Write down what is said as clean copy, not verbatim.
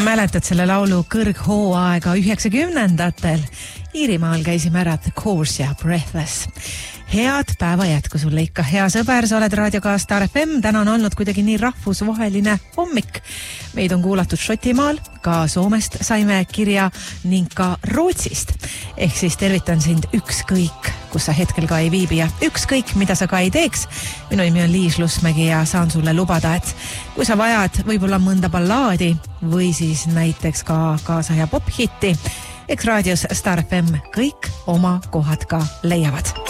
Mäletad selle laulu kõrghooaega 90-ndatel? Iirimaal käisime ära The Course ja Breathless. Head päeva jätku sulle ikka, hea sõber, sa oled raadioga Star FM. Täna on olnud kuidagi nii rahvusvaheline hommik. Meid on kuulatud Šotimaal, ka Soomest saime kirja ning ka Rootsist. Ehk siis tervitan sind ükskõik, kus sa hetkel ka ei viibi ja ükskõik, mida sa ka ei teeks. Minu nimi on Liis Lusmägi ja saan sulle lubada, et kui sa vajad võib-olla mõnda ballaadi või siis näiteks ka kaasa ja pop-hitti, eks raadios Star FM kõik oma kohad ka leiavad.